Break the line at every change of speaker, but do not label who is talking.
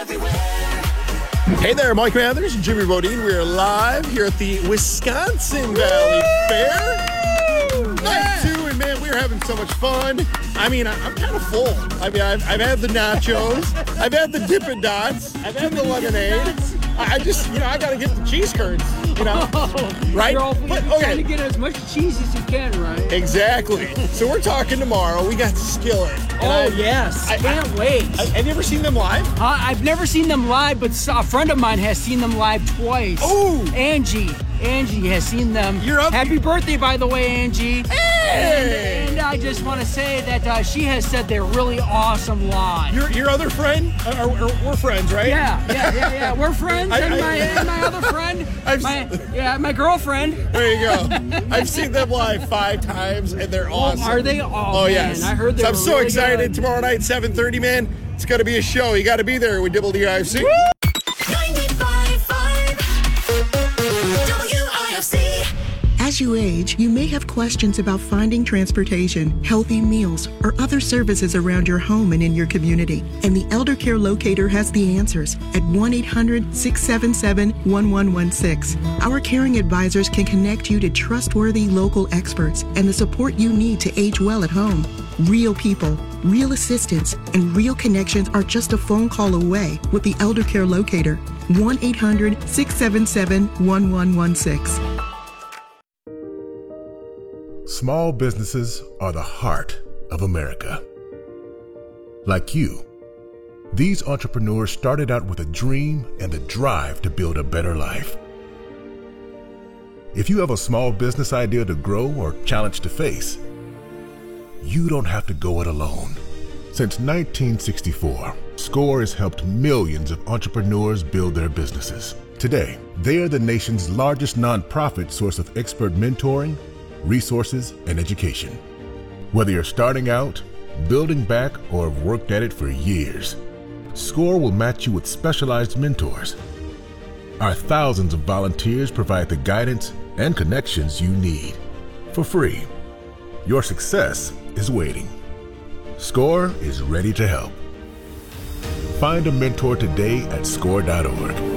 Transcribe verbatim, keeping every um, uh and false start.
everywhere.
Hey there, Mike Mathers and Jimmy Bodine. We are live here at the Wisconsin Valley Fair. Night two, and man, we're having so much fun. I mean, I, I'm kind of full. I mean, I've, I've had the nachos, I've had the Dippin' Dots, I've had the lemonade. I, I just, you know, I got to get the cheese curds, you know, right?
You're all,
But,
you're
okay.
trying to get as much cheese as you can, right?
Exactly. So we're talking tomorrow. We got Skillet. And
Oh,
I-
yes.
I-
Can't
I-
wait.
I- have you ever seen them live?
Uh, I've never seen them live, but a friend of mine has seen them live twice.
Ooh.
Angie. Angie has seen them.
You're up-
Happy birthday, by the way, Angie.
Hey!
And, and I just want to say that uh, she has said they're really awesome live.
Your your other friend? Uh, or, or, we're friends, right?
Yeah, yeah, yeah, yeah. We're friends,
I-
and,
I-
my, and my other friend,
I've
my,
s-
yeah, my girlfriend.
There you go. I've seen them live five times, and they're awesome.
are they? Oh,
Oh,
man,
yes.
I heard they
so I'm
were
so
really
excited.
good.
Tomorrow night, seven thirty, man. It's going to be a show. You got to be there with Dibble D I F C.
ninety-five point five W I F C.
As you age, you may have questions about finding transportation, healthy meals, or other services around your home and in your community. And the Elder Care Locator has the answers at one eight hundred, six seven seven, one one one six. Our caring advisors can connect you to trustworthy local experts and the support you need to age well at home. Real people, real assistance, and real connections are just a phone call away with the Elder Care Locator. one eight hundred, six seven seven, one one one six.
Small businesses are the heart of America. Like you, these entrepreneurs started out with a dream and the drive to build a better life. If you have a small business idea to grow or challenge to face, you don't have to go it alone. Since nineteen sixty-four, SCORE has helped millions of entrepreneurs build their businesses. Today, they are the nation's largest nonprofit source of expert mentoring, resources, and education. Whether you're starting out, building back, or have worked at it for years, SCORE will match you with specialized mentors. Our thousands of volunteers provide the guidance and connections you need for free. Your success is waiting. SCORE is ready to help. Find a mentor today at score dot org.